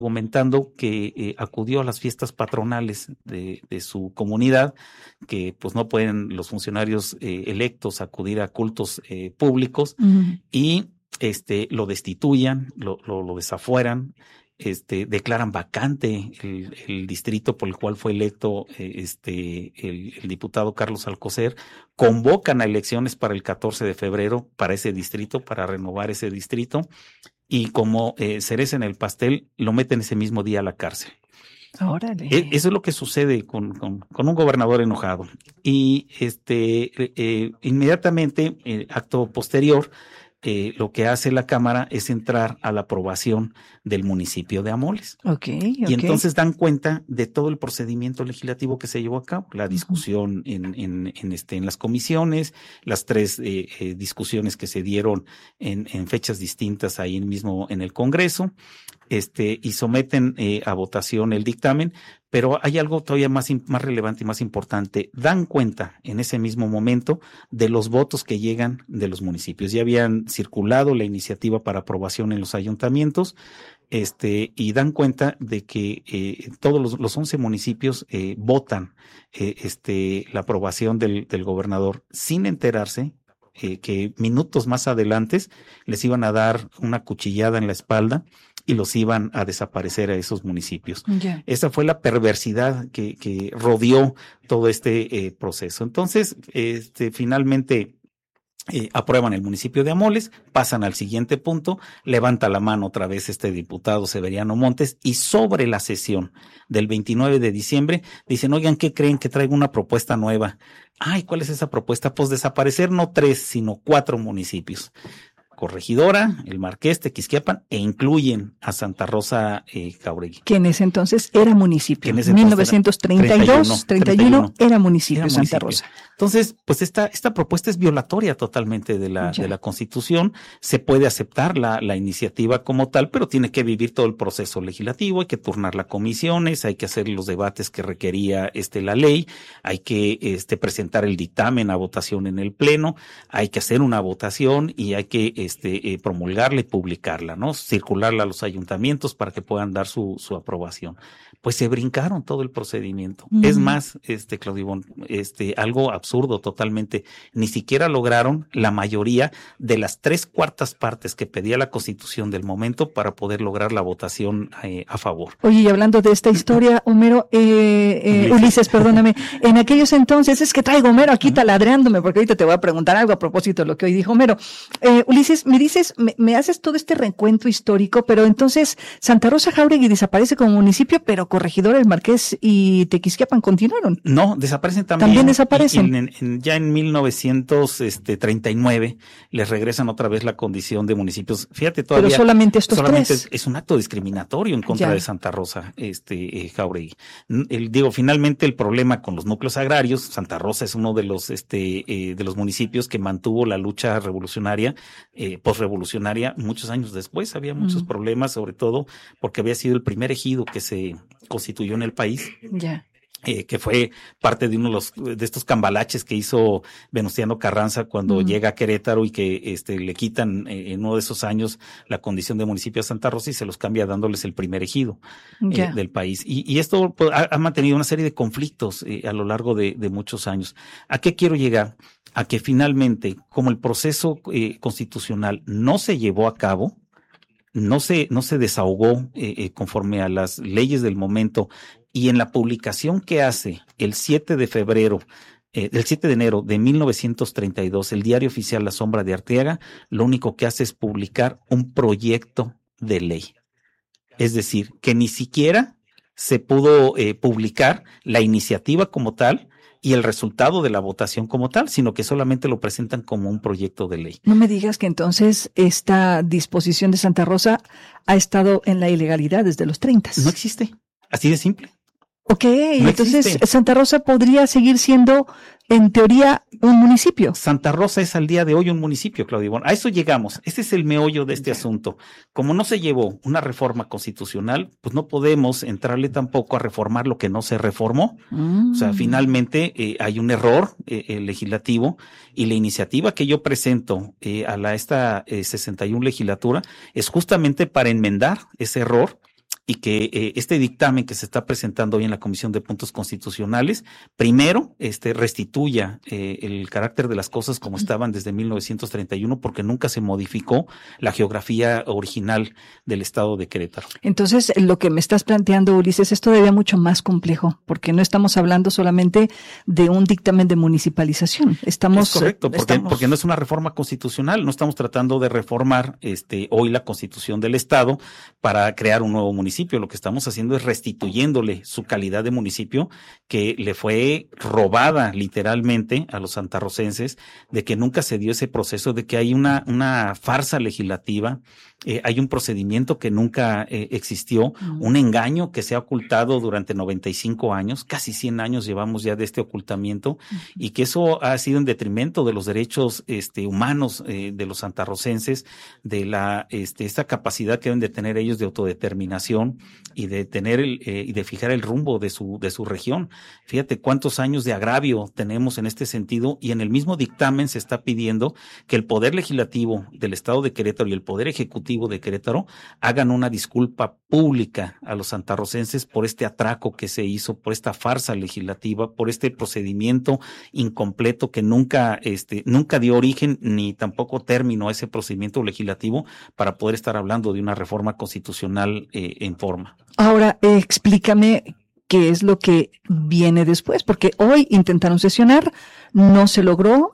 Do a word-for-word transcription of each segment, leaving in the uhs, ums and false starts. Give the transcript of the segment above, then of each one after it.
argumentando que eh, acudió a las fiestas patronales de, de su comunidad, que pues no pueden los funcionarios eh, electos acudir a cultos eh, públicos, uh-huh. y este lo destituyan, lo, lo, lo desafueran, este declaran vacante el, el distrito por el cual fue electo eh, este el, el diputado Carlos Alcocer, convocan a elecciones para el catorce de febrero para ese distrito, para renovar ese distrito, y como eh, cereza en el pastel, lo meten ese mismo día a la cárcel. Órale. E- eso es lo que sucede con, con, con un gobernador enojado. Y este eh, inmediatamente, eh, acto posterior, eh, lo que hace la Cámara es entrar a la aprobación del municipio de Amoles. Okay, okay. Y entonces dan cuenta de todo el procedimiento legislativo que se llevó a cabo, la discusión uh-huh. en, en, en, este, en las comisiones, las tres eh, eh, discusiones que se dieron en, en fechas distintas ahí mismo en el Congreso, este, y someten eh, a votación el dictamen. Pero hay algo todavía más, más relevante y más importante. Dan cuenta en ese mismo momento de los votos que llegan de los municipios. Ya habían circulado la iniciativa para aprobación en los ayuntamientos, este, y dan cuenta de que eh, todos los, los once municipios eh, votan eh, este, la aprobación del, del gobernador sin enterarse eh, que minutos más adelante les iban a dar una cuchillada en la espalda y los iban a desaparecer a esos municipios. Yeah. Esa fue la perversidad que, que rodeó todo este eh, proceso. Entonces, este, finalmente eh, aprueban el municipio de Amoles, pasan al siguiente punto, levanta la mano otra vez este diputado Severiano Montes, y sobre la sesión del veintinueve de diciembre dicen, oigan, ¿qué creen? Que traigo una propuesta nueva. Ay, ¿cuál es esa propuesta? Pues desaparecer no tres, sino cuatro municipios. Corregidora, el Marqués, Tequisquiapan, e incluyen a Santa Rosa eh, Jáuregui. Que en ese entonces era municipio. En ese mil novecientos treinta y dos, treinta y uno era municipio, era Santa municipio. Rosa. Entonces, pues esta, esta propuesta es violatoria totalmente de la, de la Constitución. Se puede aceptar la, la iniciativa como tal, pero tiene que vivir todo el proceso legislativo, hay que turnar las comisiones, hay que hacer los debates que requería este, la ley, hay que este, presentar el dictamen a votación en el Pleno, hay que hacer una votación y hay que Este, eh, promulgarla y publicarla, ¿no? Circularla a los ayuntamientos para que puedan dar su, su aprobación. Pues se brincaron todo el procedimiento. Uh-huh. Es más, este, Claudio Ivonne, este, algo absurdo totalmente. Ni siquiera lograron la mayoría de las tres cuartas partes que pedía la Constitución del momento para poder lograr la votación eh, a favor. Oye, y hablando de esta historia, Homero, eh, eh, Ulises, perdóname, en aquellos entonces, es que traigo Homero aquí uh-huh. taladreándome, porque ahorita te voy a preguntar algo a propósito de lo que hoy dijo Homero. Eh, Ulises, me dices, me, me haces todo este recuento histórico, pero entonces Santa Rosa Jáuregui desaparece como municipio, pero Corregidora, el Marqués y Tequisquiapan continuaron. No, desaparecen también. También desaparecen. Y, y en, en, ya en mil novecientos treinta y nueve les regresan otra vez la condición de municipios. Fíjate, todavía. Pero solamente estos solamente tres. Es, es un acto discriminatorio en contra ya. de Santa Rosa, este, eh, Jáuregui. El, digo, finalmente el problema con los núcleos agrarios, Santa Rosa es uno de los, este, eh, de los municipios que mantuvo la lucha revolucionaria, eh, posrevolucionaria, muchos años después. Había muchos mm. problemas, sobre todo porque había sido el primer ejido que se constituyó en el país. Ya. Eh, que fue parte de uno de los de estos cambalaches que hizo Venustiano Carranza cuando uh-huh. llega a Querétaro y que este le quitan eh, en uno de esos años la condición de municipio a Santa Rosa y se los cambia dándoles el primer ejido yeah. eh, del país. Y, y esto pues, ha, ha mantenido una serie de conflictos eh, a lo largo de, de muchos años. ¿A qué quiero llegar? A que finalmente, como el proceso eh, constitucional no se llevó a cabo, no se, no se desahogó eh, eh, conforme a las leyes del momento, y en la publicación que hace el siete de febrero, eh, el siete de enero de mil novecientos treinta y dos, el diario oficial La Sombra de Arteaga, lo único que hace es publicar un proyecto de ley. Es decir, que ni siquiera se pudo eh, publicar la iniciativa como tal y el resultado de la votación como tal, sino que solamente lo presentan como un proyecto de ley. No me digas que entonces esta disposición de Santa Rosa ha estado en la ilegalidad desde los treinta. No existe, así de simple. Ok, no entonces existe. Santa Rosa podría seguir siendo, en teoría, un municipio. Santa Rosa es al día de hoy un municipio, Claudio Ivonne. A eso llegamos. Ese es el meollo de este asunto. Como no se llevó una reforma constitucional, pues no podemos entrarle tampoco a reformar lo que no se reformó. Mm. O sea, finalmente eh, hay un error eh, eh, legislativo y la iniciativa que yo presento eh, a la esta eh, sesenta y una legislatura es justamente para enmendar ese error y que eh, este dictamen que se está presentando hoy en la Comisión de Puntos Constitucionales, primero, este, restituya eh, el carácter de las cosas como estaban desde mil novecientos treinta y uno, porque nunca se modificó la geografía original del estado de Querétaro. Entonces, lo que me estás planteando, Ulises, es todavía mucho más complejo, porque no estamos hablando solamente de un dictamen de municipalización. Estamos, es correcto, porque, estamos... porque no es una reforma constitucional, no estamos tratando de reformar este, hoy la Constitución del Estado para crear un nuevo municipio. Lo que estamos haciendo es restituyéndole su calidad de municipio que le fue robada literalmente a los santarrocenses, de que nunca se dio ese proceso, de que hay una, una farsa legislativa, eh, hay un procedimiento que nunca eh, existió, uh-huh. un engaño que se ha ocultado durante noventa y cinco años, casi cien años llevamos ya de este ocultamiento, uh-huh. y que eso ha sido en detrimento de los derechos este, humanos eh, de los santarrocenses, de la este, esta capacidad que deben de tener ellos de autodeterminación y de tener el, eh, y de fijar el rumbo de su de su región. Fíjate cuántos años de agravio tenemos en este sentido, y en el mismo dictamen se está pidiendo que el Poder Legislativo del Estado de Querétaro y el Poder Ejecutivo de Querétaro hagan una disculpa pública a los santarrocenses por este atraco que se hizo, por esta farsa legislativa, por este procedimiento incompleto que nunca este nunca dio origen ni tampoco término a ese procedimiento legislativo para poder estar hablando de una reforma constitucional eh, en forma. Ahora, eh, explícame qué es lo que viene después, porque hoy intentaron sesionar, no se logró,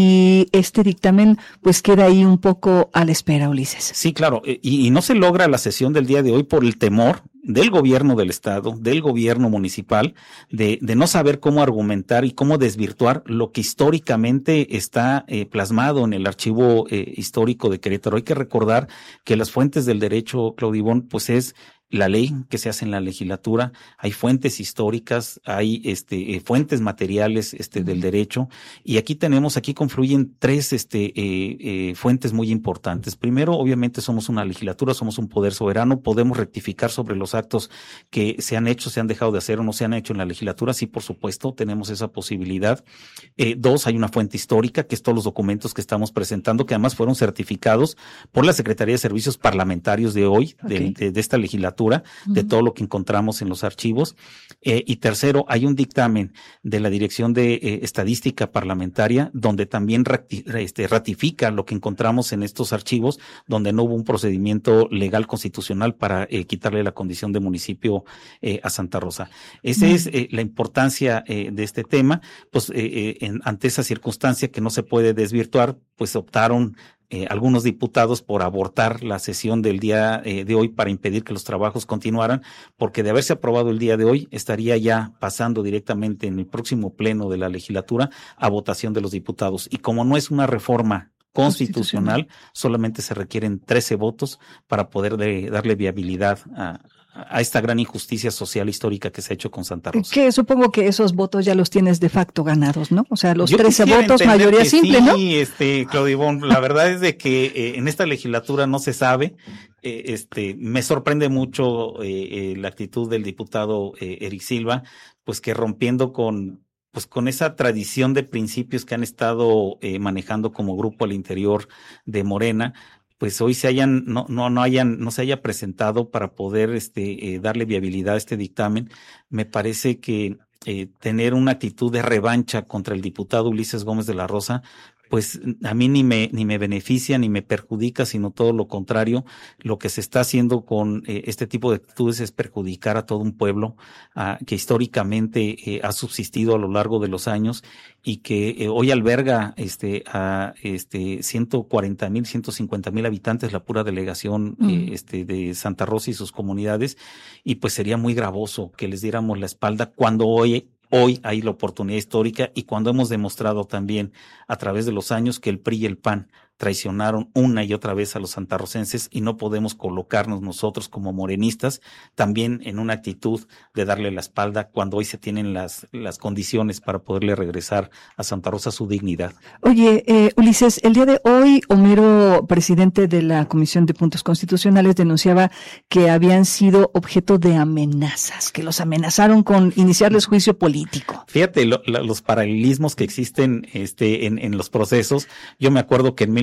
y este dictamen pues queda ahí un poco a la espera, Ulises. Sí, claro, y, y no se logra la sesión del día de hoy por el temor del gobierno del estado, del gobierno municipal, de, de no saber cómo argumentar y cómo desvirtuar lo que históricamente está eh, plasmado en el archivo eh, histórico de Querétaro. Hay que recordar que las fuentes del derecho, Claudibón, pues es la ley que se hace en la legislatura, hay fuentes históricas, hay este eh, fuentes materiales este del derecho, y aquí tenemos, aquí confluyen tres este eh, eh, fuentes muy importantes. Primero, obviamente somos una legislatura, somos un poder soberano, podemos rectificar sobre los actos que se han hecho, se han dejado de hacer o no se han hecho en la legislatura, sí, por supuesto, tenemos esa posibilidad. Eh, dos, hay una fuente histórica, que es todos los documentos que estamos presentando, que además fueron certificados por la Secretaría de Servicios Parlamentarios de hoy, okay. de, de, de esta legislatura, de todo lo que encontramos en los archivos. Eh, y tercero, hay un dictamen de la Dirección de eh, Estadística Parlamentaria, donde también rati este, ratifica lo que encontramos en estos archivos, donde no hubo un procedimiento legal constitucional para eh, quitarle la condición de municipio eh, a Santa Rosa. Esa es eh, la importancia eh, de este tema, pues eh, eh, en, ante esa circunstancia que no se puede desvirtuar, pues optaron Eh, algunos diputados por abortar la sesión del día eh, de hoy para impedir que los trabajos continuaran, porque de haberse aprobado el día de hoy estaría ya pasando directamente en el próximo pleno de la legislatura a votación de los diputados. Y como no es una reforma constitucional, solamente se requieren trece votos para poder de, darle viabilidad a a esta gran injusticia social histórica que se ha hecho con Santa Rosa. Que supongo que esos votos ya los tienes de facto ganados, ¿no? O sea, los Yo trece votos, mayoría simple, sí, ¿no? Sí, este, Claudibón, la verdad es de que eh, en esta legislatura no se sabe. Eh, este, me sorprende mucho eh, eh, la actitud del diputado eh, Eric Silva, pues que rompiendo con pues con esa tradición de principios que han estado eh, manejando como grupo al interior de Morena, pues hoy se hayan, no, no, no hayan, no se haya presentado para poder este eh, darle viabilidad a este dictamen. Me parece que eh, tener una actitud de revancha contra el diputado Ulises Gómez de la Rosa, pues a mí ni me ni me beneficia ni me perjudica, sino todo lo contrario. Lo que se está haciendo con eh, este tipo de actitudes es perjudicar a todo un pueblo uh, que históricamente eh, ha subsistido a lo largo de los años y que eh, hoy alberga este a este ciento cuarenta mil, ciento cincuenta mil habitantes, la pura delegación mm. eh, este de Santa Rosa y sus comunidades, y pues sería muy gravoso que les diéramos la espalda cuando hoy Hoy hay la oportunidad histórica, y cuando hemos demostrado también a través de los años que el P R I y el P A N traicionaron una y otra vez a los santarrocenses, y no podemos colocarnos nosotros como morenistas también en una actitud de darle la espalda cuando hoy se tienen las, las condiciones para poderle regresar a Santa Rosa su dignidad. Oye, eh, Ulises, el día de hoy Homero, presidente de la Comisión de Puntos Constitucionales, denunciaba que habían sido objeto de amenazas, que los amenazaron con iniciarles juicio político. Fíjate lo, lo, los paralelismos que existen este en, en los procesos. Yo me acuerdo que en mil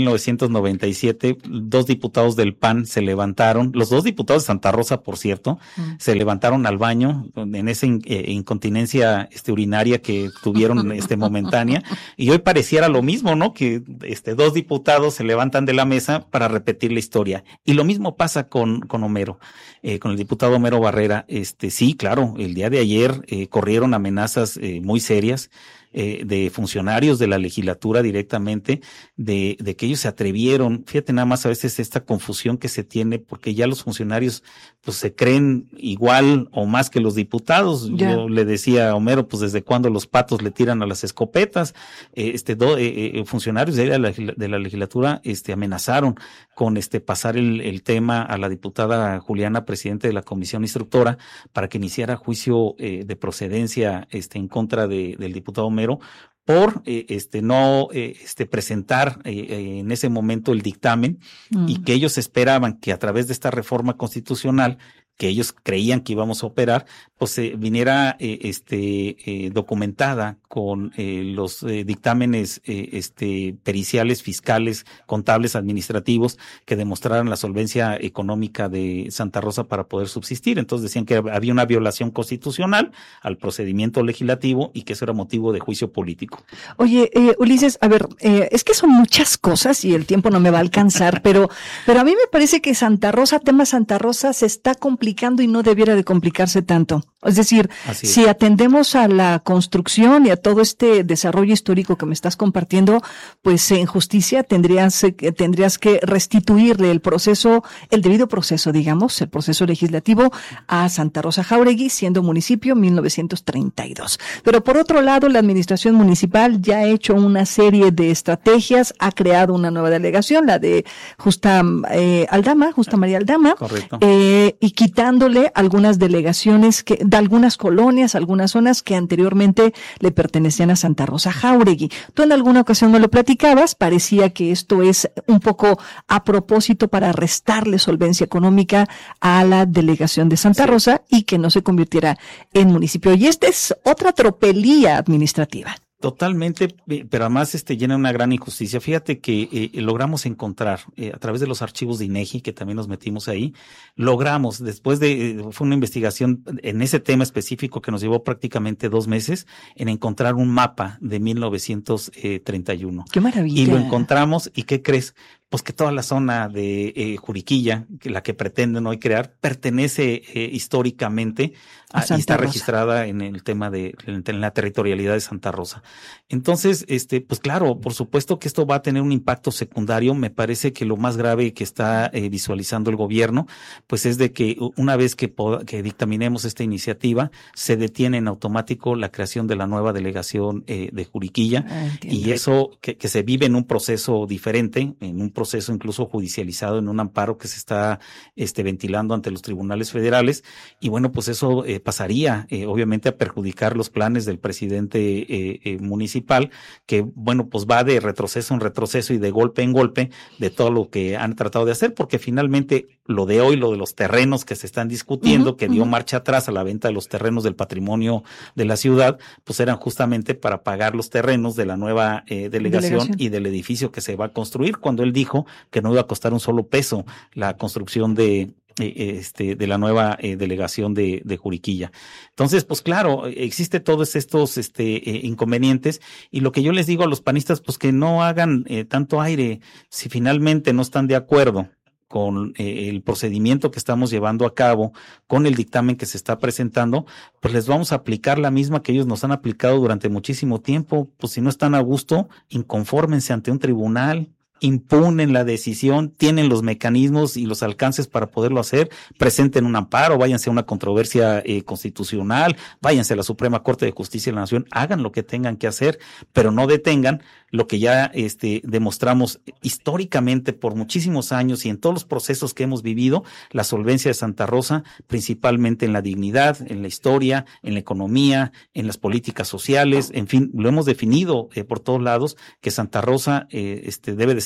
mil novecientos noventa y siete, dos diputados del P A N se levantaron, los dos diputados de Santa Rosa, por cierto, mm. se levantaron al baño en esa in, eh, incontinencia este, urinaria que tuvieron este, momentánea, y hoy pareciera lo mismo, ¿no? Que este, dos diputados se levantan de la mesa para repetir la historia. Y lo mismo pasa con, con Homero, eh, con el diputado Homero Barrera. Este, sí, claro, el día de ayer eh, corrieron amenazas eh, muy serias Eh, de funcionarios de la legislatura directamente, de, de que ellos se atrevieron. Fíjate nada más a veces esta confusión que se tiene, porque ya los funcionarios pues se creen igual o más que los diputados. Yeah. Yo le decía a Homero, pues desde cuándo los patos le tiran a las escopetas. Eh, este do, eh, eh, funcionarios de la, de la legislatura este amenazaron con este pasar el, el tema a la diputada Juliana, presidente de la comisión instructora, para que iniciara juicio eh, de procedencia este en contra de, del diputado Homero por eh, este no eh, este presentar eh, eh, en ese momento el dictamen mm. y que ellos esperaban que a través de esta reforma constitucional que ellos creían que íbamos a operar, pues eh, viniera eh, este eh, documentada con eh, los eh, dictámenes eh, este periciales, fiscales, contables, administrativos que demostraran la solvencia económica de Santa Rosa para poder subsistir. Entonces decían que había una violación constitucional al procedimiento legislativo y que eso era motivo de juicio político. Oye, eh, Ulises, a ver, eh, es que son muchas cosas y el tiempo no me va a alcanzar, pero pero a mí me parece que Santa Rosa, tema Santa Rosa, se está complicando y no debiera de complicarse tanto. Es decir, es. si atendemos a la construcción y a todo este desarrollo histórico que me estás compartiendo, pues en justicia tendrías, tendrías que restituirle el proceso, el debido proceso, digamos, el proceso legislativo a Santa Rosa Jáuregui, siendo municipio mil novecientos treinta y dos. Pero por otro lado, la administración municipal ya ha hecho una serie de estrategias, ha creado una nueva delegación, la de Justa eh, Aldama, Justa María Aldama. Correcto. Eh, y quitándole algunas delegaciones que, de algunas colonias, algunas zonas que anteriormente le pertenecían a Santa Rosa Jáuregui. Tú en alguna ocasión me lo platicabas, parecía que esto es un poco a propósito para restarle solvencia económica a la delegación de Santa sí. Rosa y que no se convirtiera en municipio. Y esta es otra tropelía administrativa. Totalmente, pero además este llena una gran injusticia. Fíjate que eh, logramos encontrar eh, a través de los archivos de INEGI, que también nos metimos ahí, logramos, después de, eh, fue una investigación en ese tema específico que nos llevó prácticamente dos meses, en encontrar un mapa de mil novecientos treinta y uno. ¡Qué maravilla! Y lo encontramos, ¿y qué crees? Pues que toda la zona de eh, Juriquilla, que la que pretenden hoy crear, pertenece eh, históricamente a, a y está Rosa. Registrada en el tema de en la territorialidad de Santa Rosa. Entonces, este, pues claro, por supuesto que esto va a tener un impacto secundario. Me parece que lo más grave que está eh, visualizando el gobierno, pues es de que una vez que, que dictaminemos esta iniciativa, se detiene en automático la creación de la nueva delegación eh, de Juriquilla. Ah, y eso que, que se vive en un proceso diferente, en un proceso incluso judicializado, en un amparo que se está este, ventilando ante los tribunales federales. Y bueno, pues eso eh, pasaría eh, obviamente a perjudicar los planes del presidente eh, eh, municipal, que bueno, pues va de retroceso en retroceso y de golpe en golpe de todo lo que han tratado de hacer, porque finalmente lo de hoy, lo de los terrenos que se están discutiendo, uh-huh, que dio uh-huh. marcha atrás a la venta de los terrenos del patrimonio de la ciudad, pues eran justamente para pagar los terrenos de la nueva eh, delegación, delegación y del edificio que se va a construir, cuando él dijo que no iba a costar un solo peso la construcción de Eh, este, de la nueva eh, delegación de, de Juriquilla. Entonces, pues claro, existe todos estos este, eh, inconvenientes, y lo que yo les digo a los panistas, pues que no hagan eh, tanto aire. Si finalmente no están de acuerdo con eh, el procedimiento que estamos llevando a cabo, con el dictamen que se está presentando, pues les vamos a aplicar la misma que ellos nos han aplicado durante muchísimo tiempo. Pues si no están a gusto, inconfórmense ante un tribunal, impugnen la decisión, tienen los mecanismos y los alcances para poderlo hacer, presenten un amparo, váyanse a una controversia eh, constitucional, váyanse a la Suprema Corte de Justicia de la Nación, hagan lo que tengan que hacer, pero no detengan lo que ya este demostramos históricamente por muchísimos años y en todos los procesos que hemos vivido, la solvencia de Santa Rosa, principalmente en la dignidad, en la historia, en la economía, en las políticas sociales, en fin, lo hemos definido eh, por todos lados, que Santa Rosa eh, este debe de seguir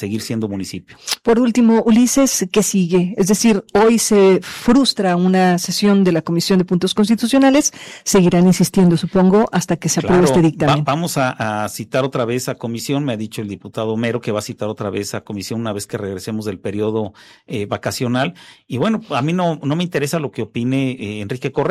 seguir siendo municipio. Por último, Ulises, ¿qué sigue? Es decir, hoy se frustra una sesión de la Comisión de Puntos Constitucionales, seguirán insistiendo, supongo, hasta que se apruebe Claro, este dictamen. Va, vamos a, a citar otra vez a comisión, me ha dicho el diputado Homero que va a citar otra vez a comisión una vez que regresemos del periodo eh, vacacional, y bueno, a mí no, no me interesa lo que opine eh, Enrique Correa.